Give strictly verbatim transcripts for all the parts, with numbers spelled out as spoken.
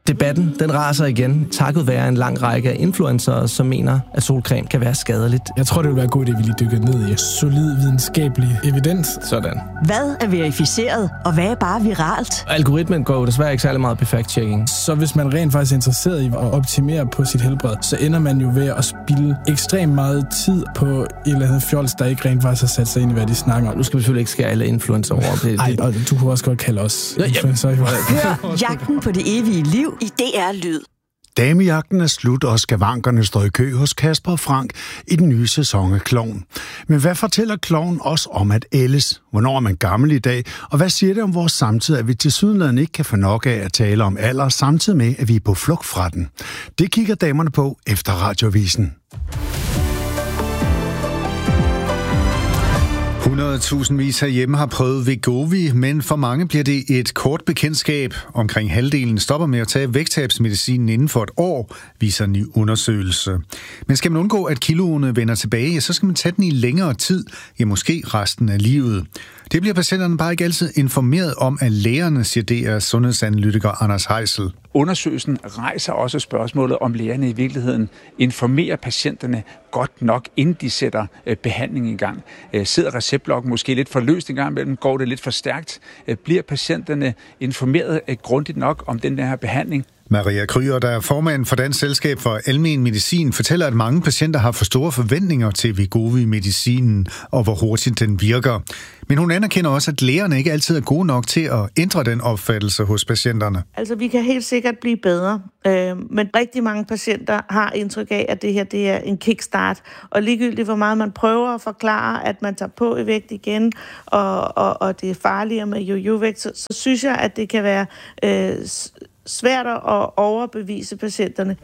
Debatten, den raser igen, takket være en lang række af influencere, som mener, at solcreme kan være skadeligt. Jeg tror, det vil være godt, at vi lige dykker ned i solid videnskabelig evidens. Sådan. Hvad er verificeret, og hvad er bare viralt? Algoritmen går jo desværre ikke særlig meget på fact-checking. Så hvis man rent faktisk er interesseret i at optimere på sit helbred, så ender man jo ved at spilde ekstremt meget tid på et eller andet fjols, der ikke rent faktisk har sat sig ind i, hvad de snakker om. Nu skal vi selvfølgelig ikke skære alle influencer over. Nej, og du kunne også godt kalde os influencer. Hør Jagten på det evige liv i D R Lyd. Damejagten er slut, og skavankerne står i kø hos Kasper og Frank i den nye sæson af Klovn. Men hvad fortæller Klovn os om at ældes? Hvornår er man gammel i dag? Og hvad siger det om vores samtid, at vi tilsyneladende ikke kan få nok af at tale om alder, samtidig med, at vi er på flugt fra den? Det kigger damerne på efter Radioavisen. hundrede-tusindvis herhjemme har prøvet Wegovy, men for mange bliver det et kort bekendtskab. Omkring halvdelen stopper med at tage vægttabsmedicinen inden for et år, viser en ny undersøgelse. Men skal man undgå, at kiloene vender tilbage, så skal man tage den i længere tid, ja måske resten af livet. Det bliver patienterne bare ikke altid informeret om af lægerne, siger D R's sundhedsanalytiker Anders Heisel. Undersøgelsen rejser også spørgsmålet, om lægerne i virkeligheden informerer patienterne godt nok, inden de sætter øh, behandling i gang. Øh, sidder receptblokken måske lidt for løst en gang imellem? Går det lidt for stærkt? Øh, bliver patienterne informeret øh, grundigt nok om den her behandling? Maria Kryer, der er formand for Dansk Selskab for Almen Medicin, fortæller, at mange patienter har for store forventninger til Wegovy-medicinen og hvor hurtigt den virker. Men hun anerkender også, at lægerne ikke altid er gode nok til at ændre den opfattelse hos patienterne. Altså, vi kan helt sikkert blive bedre, øh, men rigtig mange patienter har indtryk af, at det her det er en kickstart. Og ligegyldigt hvor meget man prøver at forklare, at man tager på i vægt igen, og, og, og det er farligere med jojo-vægt, så, så synes jeg, at det kan være øh, svært at overbevise patienterne.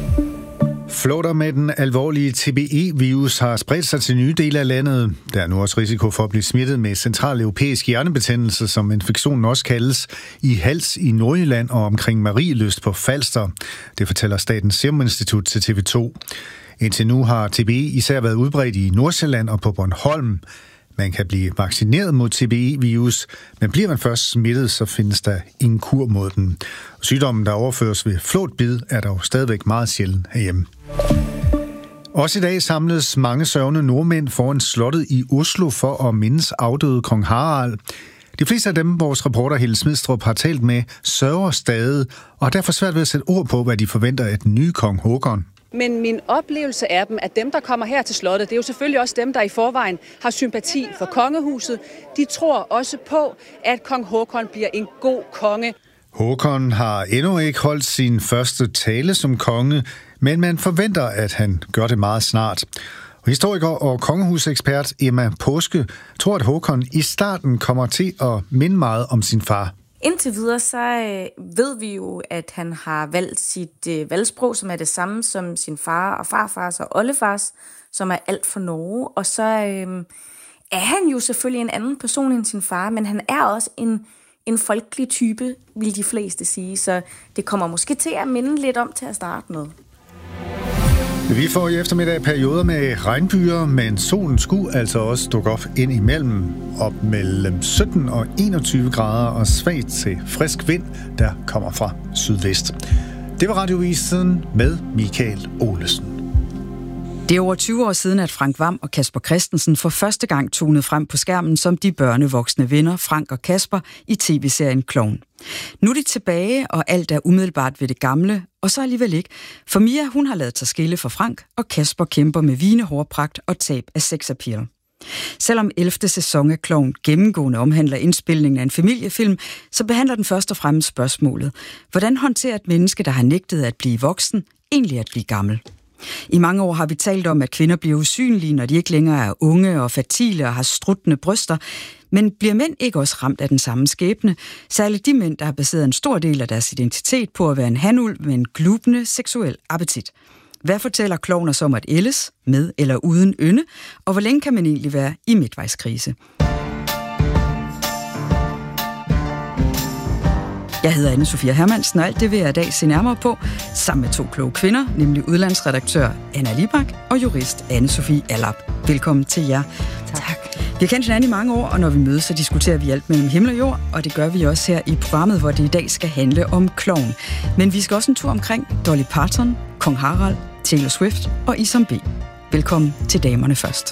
Flåtter med den alvorlige T B E-virus har spredt sig til nye dele af landet. Der er nu også risiko for at blive smittet med centraleuropæisk hjernebetændelse, som infektionen også kaldes, i Hals i Nordjylland og omkring Marielyst på Falster. Det fortæller Statens Serum Institut til T V to. Indtil nu har T B E især været udbredt i Nordsjælland og på Bornholm. Man kan blive vaccineret mod T B E-virus, men bliver man først smittet, så findes der ingen kur mod den. Sygdommen, der overføres ved flåtbid, er dog stadigvæk meget sjælden herhjemme. Også i dag samles mange sørgende nordmænd foran slottet i Oslo for at mindes afdøde kong Harald. De fleste af dem, vores reporter Helle Smidstrup har talt med, sørger stadig, og har derfor svært ved at sætte ord på, hvad de forventer af den nye kong Håkon. Men min oplevelse af dem, at dem, der kommer her til slottet, det er jo selvfølgelig også dem, der i forvejen har sympati for kongehuset. De tror også på, at kong Håkon bliver en god konge. Håkon har endnu ikke holdt sin første tale som konge, men man forventer, at han gør det meget snart. Og historiker og kongehusekspert Emma Påske tror, at Håkon i starten kommer til at minde meget om sin far. Indtil videre så øh, ved vi jo, at han har valgt sit øh, valgsprog, som er det samme som sin far og farfars og oldefars, som er alt for Norge. Og så øh, er han jo selvfølgelig en anden person end sin far, men han er også en, en folkelig type, vil de fleste sige. Så det kommer måske til at minde lidt om til at starte med. Vi får i eftermiddag perioder med regnbyer, men solen skulle altså også dukke op ind imellem, op mellem sytten og enogtyve grader og svagt til frisk vind, der kommer fra sydvest. Det var Radioavisen med Michael Olesen. Det er over tyve år siden, at Frank Hvam og Casper Christensen for første gang tonede frem på skærmen som de børnevoksne venner Frank og Casper i tv-serien Klovn. Nu er de tilbage, og alt er umiddelbart ved det gamle, og så alligevel ikke. For Mia, hun har ladet sig skille fra Frank, og Casper kæmper med vigende hårpragt og tab af sexappeal. Selvom ellevte sæson af Klovn gennemgående omhandler indspilningen af en familiefilm, så behandler den først og fremmest spørgsmålet: hvordan håndterer et menneske, der har nægtet at blive voksen, egentlig at blive gammel? I mange år har vi talt om, at kvinder bliver usynlige, når de ikke længere er unge og fertile og har struttende bryster. Men bliver mænd ikke også ramt af den samme skæbne? Særligt de mænd, der har baseret en stor del af deres identitet på at være en hanulv med en glubende seksuel appetit. Hvad fortæller klovner som at ældes, med eller uden ynde? Og hvor længe kan man egentlig være i midtvejskrise? Jeg hedder Anne-Sophia Hermansen, og alt det vil jeg i dag se nærmere på, sammen med to kloge kvinder, nemlig udlandsredaktør Anna Libak og jurist Anne-Sophie Allap. Velkommen til jer. Tak. Vi har kendt hinanden i mange år, og når vi mødes, så diskuterer vi alt mellem himmel og jord, og det gør vi også her i programmet, hvor det i dag skal handle om klovn. Men vi skal også en tur omkring Dolly Parton, Kong Harald, Taylor Swift og Isam B. Velkommen til Damerne Først.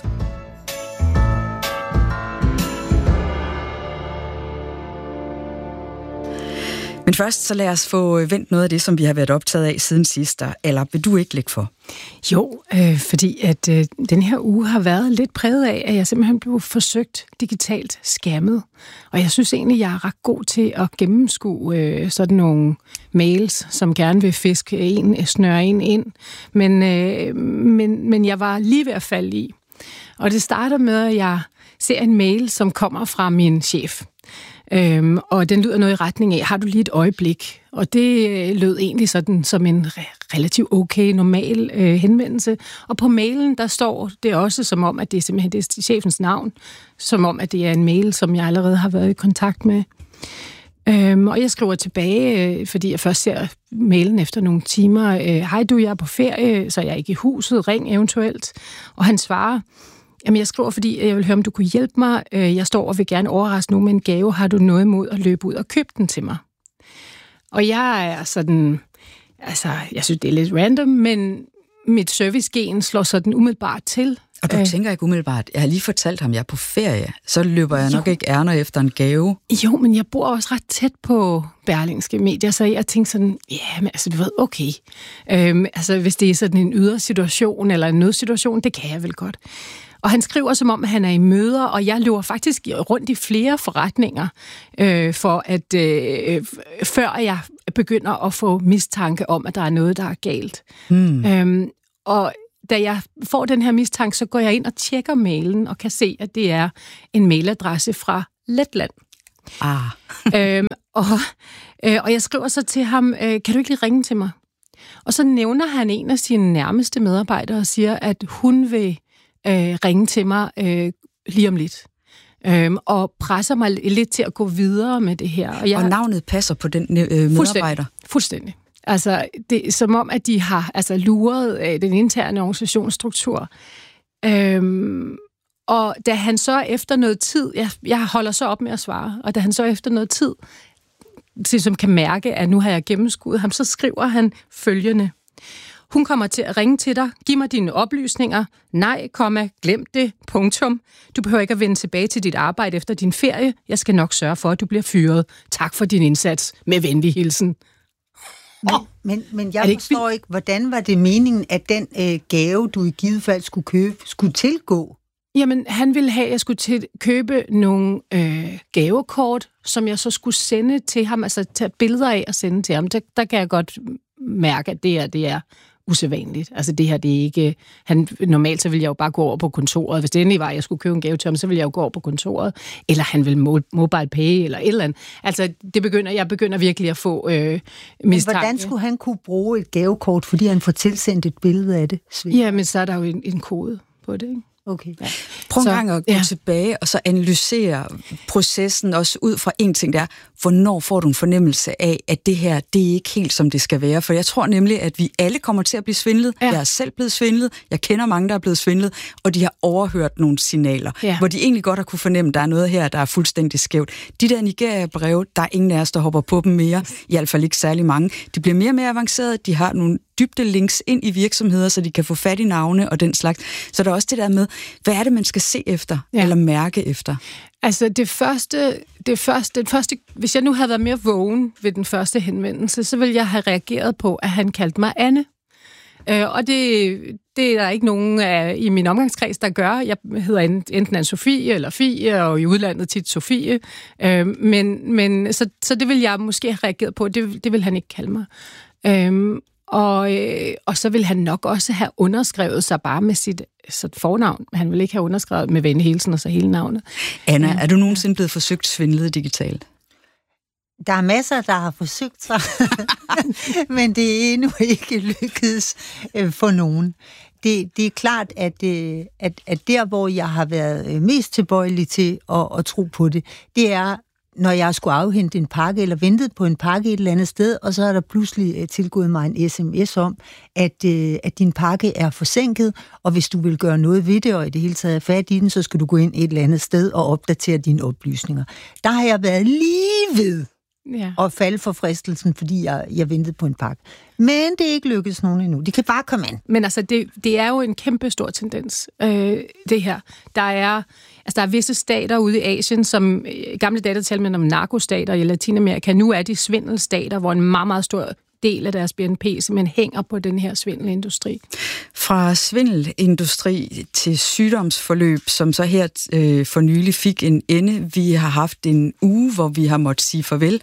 Men først, så lad os få vendt noget af det, som vi har været optaget af siden sidst. Eller vil du ikke lægge for? Jo, øh, fordi at øh, den her uge har været lidt præget af, at jeg simpelthen blev forsøgt digitalt scammet. Og jeg synes egentlig, jeg er ret god til at gennemskue øh, sådan nogle mails, som gerne vil fiske en, snøre en ind. Men, øh, men, men jeg var lige ved at falde i. Og det starter med, at jeg ser en mail, som kommer fra min chef. Øhm, og den lyder noget i retning af, har du lige et øjeblik? Og det lød egentlig sådan som en re- relativt okay, normal øh, henvendelse. Og på mailen, der står det også som om, at det er simpelthen det er chefens navn. Som om, at det er en mail, som jeg allerede har været i kontakt med. Øhm, og jeg skriver tilbage, øh, fordi jeg først ser mailen efter nogle timer. Hej du, jeg er på ferie, så jeg er ikke i huset, ring eventuelt. Og han svarer, jamen, jeg skriver, fordi jeg vil høre, om du kunne hjælpe mig. Jeg står og vil gerne overraske nogen med en gave. Har du noget imod at løbe ud og købe den til mig? Og jeg er sådan... Altså, jeg synes, det er lidt random, men mit servicegen slår sådan umiddelbart til. Og du tænker ikke umiddelbart, jeg har lige fortalt ham, jeg er på ferie, så løber jeg jo. nok ikke ærner efter en gave. Jo, men jeg bor også ret tæt på Berlingske Medier, så jeg tænker sådan, ja, men altså, du ved, okay. Øhm, altså, hvis det er sådan en ydersituation eller en nødsituation, det kan jeg vel godt. Og han skriver som om, at han er i møder, og jeg løber faktisk rundt i flere forretninger, øh, for at øh, før jeg begynder at få mistanke om, at der er noget, der er galt. Hmm. Øhm, og da jeg får den her mistanke, så går jeg ind og tjekker mailen, og kan se, at det er en mailadresse fra Letland. Ah. øhm, og, øh, og jeg skriver så til ham, øh, kan du ikke lige ringe til mig? Og så nævner han en af sine nærmeste medarbejdere og siger, at hun vil Øh, ringe til mig øh, lige om lidt. Øhm, og presser mig lidt til at gå videre med det her. Og, jeg, og navnet passer på den øh, medarbejder? Fuldstændig. Fuldstændig. Altså, det er som om, at de har altså, luret øh, den interne organisationsstruktur. Øhm, og da han så efter noget tid, jeg, jeg holder så op med at svare, og da han så efter noget tid, som kan mærke, at nu har jeg gennemskuet ham, så skriver han følgende. Hun kommer til at ringe til dig. Giv mig dine oplysninger. Nej, komma, glem det. Punktum. Du behøver ikke at vende tilbage til dit arbejde efter din ferie. Jeg skal nok sørge for, at du bliver fyret. Tak for din indsats. Med venlig hilsen. Men, men, men jeg ikke forstår ikke, hvordan var det meningen, at den øh, gave, du i givet fald skulle købe, skulle tilgå? Jamen, han ville have, at jeg skulle til, købe nogle øh, gavekort, som jeg så skulle sende til ham, altså tage billeder af og sende til ham. Der, der kan jeg godt mærke, at det her, det er usædvanligt. Altså det her, det er ikke... Han, normalt så ville jeg jo bare gå over på kontoret. Hvis det endelig var, at jeg skulle købe en gave til ham, så ville jeg jo gå over på kontoret. Eller han vil mobile pay, eller et eller andet. Altså, det begynder, jeg begynder virkelig at få øh, mistanke. Men hvordan skulle han kunne bruge et gavekort, fordi han får tilsendt et billede af det? Ja, men så er der jo en, en kode på det, ikke? Okay. Ja. Prøv en gang at gå ja. tilbage og så analysere processen også ud fra en ting der, hvornår får du en fornemmelse af, at det her, det er ikke helt som det skal være. For jeg tror nemlig, at vi alle kommer til at blive svindlet. Ja. Jeg er selv blevet svindlet. Jeg kender mange, der er blevet svindlet, og de har overhørt nogle signaler, ja. hvor de egentlig godt har kunne fornemme, at der er noget her, der er fuldstændig skævt. De der Nigeria-breve, der er ingen af os, der hopper på dem mere. I hvert fald ikke særlig mange. De bliver mere og mere avancerede. De har nogle dybde links ind i virksomheder, så de kan få fat i navne og den slags. Så der er også det der med, hvad er det, man skal se efter, ja. eller mærke efter? Altså det første, det første, den første, hvis jeg nu havde været mere vågen ved den første henvendelse, så ville jeg have reageret på, at han kaldte mig Anne. Øh, og det, det er der ikke nogen af, i min omgangskreds, der gør. Jeg hedder enten Anne-Sophie eller Fie, og i udlandet tit Sofie. Øh, men, men, så, så det ville jeg måske have reageret på. Det, det ville han ikke kalde mig. Øh, Og, øh, og så vil han nok også have underskrevet sig bare med sit, sit fornavn. Han vil ikke have underskrevet med venlig hilsen og så hele navnet. Anna, er du nogensinde blevet forsøgt svindlet digitalt? Der er masser, der har forsøgt sig, men det er endnu ikke lykkedes øh, for nogen. Det, det er klart, at, øh, at, at der, hvor jeg har været mest tilbøjelig til at, at tro på det, det er, når jeg skulle afhente en pakke, eller ventede på en pakke et eller andet sted, og så er der pludselig uh, tilgået mig en sms om, at, uh, at din pakke er forsinket, og hvis du vil gøre noget ved det, og i det hele taget er fat i den, så skal du gå ind et eller andet sted og opdatere dine oplysninger. Der har jeg været lige ved ja. at falde for fristelsen, fordi jeg, jeg ventede på en pakke. Men det er ikke lykkedes nogen endnu. De kan bare komme ind. Men altså, det, det er jo en kæmpe stor tendens, øh, det her. Der er, altså, der er visse stater ude i Asien, som i gamle dage talte man om narkostater i Latinamerika. Nu er de svindelstater, hvor en meget, meget stor del af deres B N P simpelthen hænger på den her svindelindustri. Fra svindelindustri til sygdomsforløb, som så her øh, for nylig fik en ende. Vi har haft en uge, hvor vi har måttet sige farvel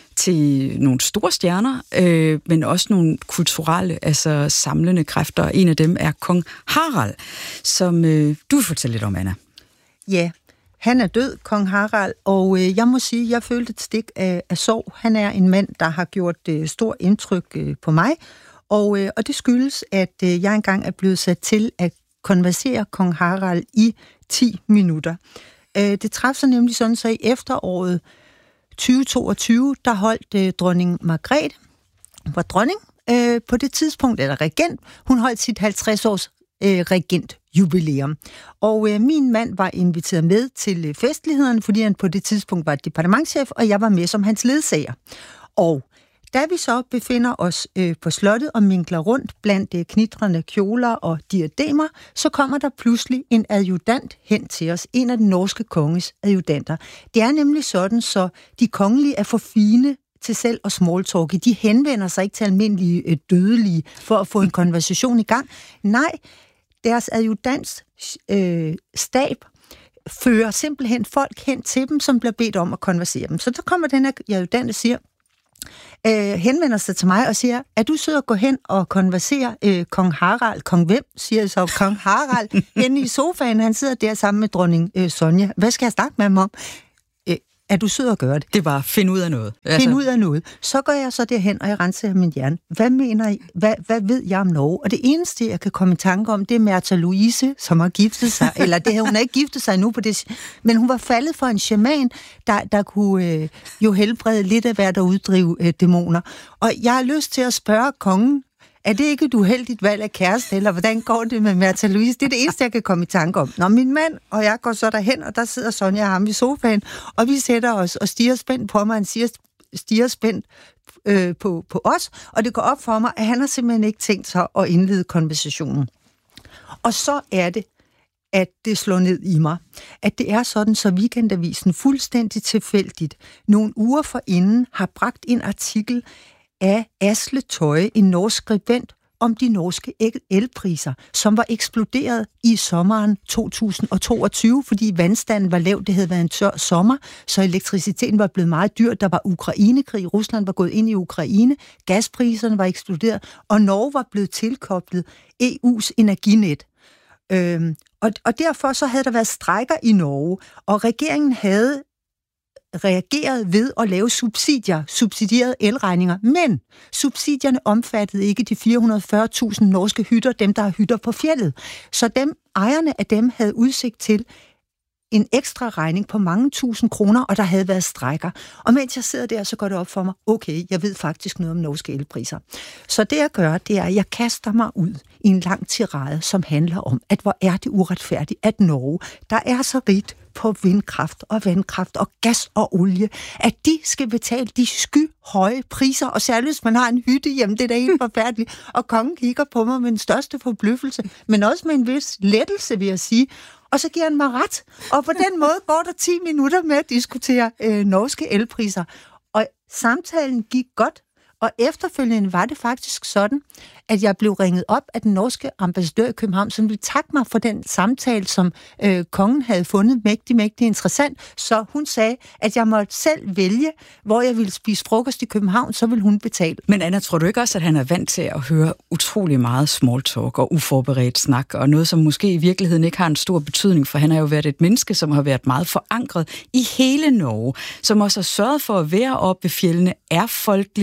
til nogle store stjerner, øh, men også nogle kulturelle, altså samlende kræfter. En af dem er kong Harald, som øh, du vil fortælle lidt om, Anna. Ja, han er død, kong Harald, og øh, jeg må sige, jeg følte et stik af, af sorg. Han er en mand, der har gjort øh, stor indtryk øh, på mig, og, øh, og det skyldes, at øh, jeg engang er blevet sat til at konversere kong Harald i ti minutter. Øh, det træffede sig nemlig sådan, så i efteråret tyve toogtyve, der holdt øh, dronning Margrethe, hun var dronning øh, på det tidspunkt, eller regent, hun holdt sit halvtreds års øh, regentjubilæum. Og øh, min mand var inviteret med til øh, festlighederne, fordi han på det tidspunkt var departementschef, og jeg var med som hans ledsager. Og da vi så befinder os øh, på slottet og minkler rundt blandt øh, knitrende kjoler og diademer, så kommer der pludselig en adjutant hen til os, en af den norske konges adjutanter. Det er nemlig sådan, så de kongelige er for fine til selv at smalltalke. De henvender sig ikke til almindelige øh, dødelige for at få en konversation i gang. Nej, deres adjutants øh, stab fører simpelthen folk hen til dem, som bliver bedt om at konversere dem. Så der kommer den her adjutant og siger, Øh, henvender sig til mig og siger, er du sød at gå hen og konversere øh, kong Harald? Kong hvem? Siger jeg så. Kong Harald henne i sofaen. Han sidder der sammen med dronning øh, Sonja. Hvad skal jeg snakke med ham om? Øh, er du sød at gøre det? Det var find ud af noget. Altså... Find ud af noget. Så går jeg så derhen, og jeg renser min hjerne. Hvad mener I? Hvad, hvad ved jeg om Norge? Og det eneste, jeg kan komme i tanke om, det er Märtha Louise, som har giftet sig. Eller det, hun har ikke giftet sig nu på det. Men hun var faldet for en shaman, der, der kunne øh, jo helbrede lidt af hvert at uddrive øh, dæmoner. Og jeg har lyst til at spørge kongen, er det ikke et uheldigt valg af kæreste, eller hvordan går det med Märtha Louise? Det er det eneste, jeg kan komme i tanke om. Når min mand og jeg går så derhen, og der sidder Sonja og ham i sofaen, og vi sætter os og stiger spændt på mig, han siger, stiger spændt øh, på, på os, og det går op for mig, at han har simpelthen ikke tænkt sig at indlede konversationen. Og så er det, at det slår ned i mig, at det er sådan, så Weekendavisen fuldstændig tilfældigt nogle uger forinden har bragt en artikel af Asle Tøje, en norsk skribent, om de norske elpriser, som var eksploderet i sommeren to tusind toogtyve, fordi vandstanden var lav, det havde været en tør sommer, så elektriciteten var blevet meget dyr. Der var Ukrainekrig, Rusland var gået ind i Ukraine, gaspriserne var eksploderet, og Norge var blevet tilkoblet E U's energinet. Øhm, og, og derfor så havde der været strejker i Norge, og regeringen havde reageret ved at lave subsidier, subsidierede elregninger, men subsidierne omfattede ikke de fire hundrede og fyrre tusind norske hytter, dem der har hytter på fjeldet. Så dem, ejerne af dem havde udsigt til en ekstra regning på mange tusind kroner, og der havde været strejker. Og mens jeg sidder der, så går det op for mig, okay, jeg ved faktisk noget om norske elpriser. Så det jeg gør, det er, at jeg kaster mig ud i en lang tirade, som handler om, at hvor er det uretfærdigt, at Norge, der er så rigt på vindkraft og vandkraft og gas og olie, at de skal betale de skyhøje priser, og særligt hvis man har en hytte hjemme, det er da helt forfærdeligt. Og kongen kigger på mig med den største forbløffelse, men også med en vis lettelse, vil jeg sige. Og så giver han mig ret. Og på den måde går der ti minutter med at diskutere øh, norske elpriser. Og samtalen gik godt, og efterfølgende var det faktisk sådan, at jeg blev ringet op af den norske ambassadør i København, som ville takke mig for den samtale, som øh, kongen havde fundet mægtig, mægtig interessant. Så hun sagde, at jeg måtte selv vælge, hvor jeg ville spise frokost i København, så ville hun betale. Men Anna, tror du ikke også, at han er vant til at høre utrolig meget small talk og uforberedt snak, og noget, som måske i virkeligheden ikke har en stor betydning, for han har jo været et menneske, som har været meget forankret i hele Norge, som også har sørget for at være oppe ved fjellene, er folkelig, og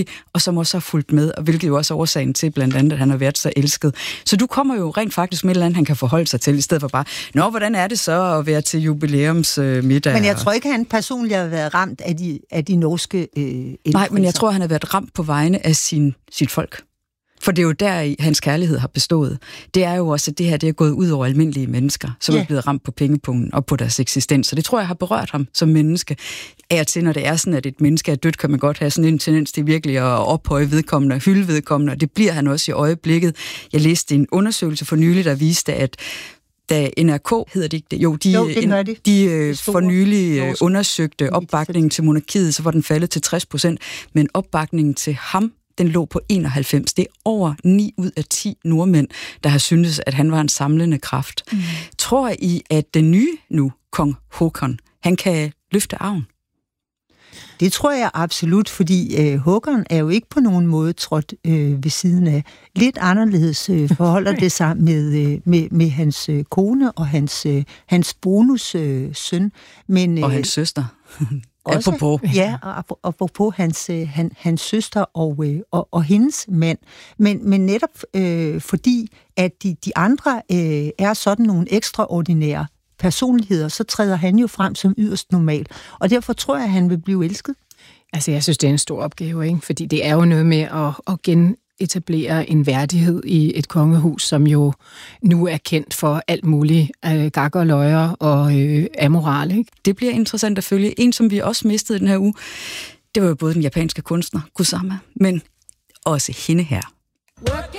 som også har fulgt med, og hvilket jo også er årsagen til, blandt andet, at han har været så elsket. Så du kommer jo rent faktisk med et eller andet, han kan forholde sig til, i stedet for bare, nå, hvordan er det så at være til jubilæumsmiddag? Men jeg tror ikke, at han personligt har været ramt af de, af de norske øh, elpriser. Nej, men jeg tror, han har været ramt på vegne af sin, sit folk. For det er jo der, hans kærlighed har bestået. Det er jo også, at det her det er gået ud over almindelige mennesker, som yeah. er blevet ramt på pengepunkten og på deres eksistens. Så det tror jeg har berørt ham som menneske. Af og til, når det er sådan, at et menneske er dødt, kan man godt have sådan en tendens til virkelig at ophøje vedkommende og hylde vedkommende, og det bliver han også i øjeblikket. Jeg læste en undersøgelse for nylig, der viste, at da N R K, hedder det ikke det? Jo, de, jo, det en, de, de øh, for nylig øh, undersøgte opbakningen til monarkiet, så var den faldet til tres procent, men opbakningen til ham, den lå på enoghalvfems. Det er over ni ud af ti nordmænd, der har syntes, at han var en samlende kraft. Mm. Tror I, at den nye nu, kong Håkon, han kan løfte arven? Det tror jeg absolut, fordi øh, Håkon er jo ikke på nogen måde trådt øh, ved siden af. Lidt anderledes øh, forholder det sig med, øh, med, med hans øh, kone og hans, øh, hans bonussøn. Øh, søn. Men, øh, og hans søster. Også, apropos. Ja, og apropos hans, øh, han, hans søster og, øh, og, og hendes mand. Men, men netop øh, fordi, at de, de andre øh, er sådan nogle ekstraordinære personligheder, så træder han jo frem som yderst normal. Og derfor tror jeg, at han vil blive elsket. Altså, jeg synes, det er en stor opgave, ikke? Fordi det er jo noget med at, at genetablere en værdighed i et kongehus, som jo nu er kendt for alt muligt øh, gak og løjer og øh, amoral, ikke? Det bliver interessant at følge. En, som vi også mistede den her uge, det var jo både den japanske kunstner, Kusama, men også hende her.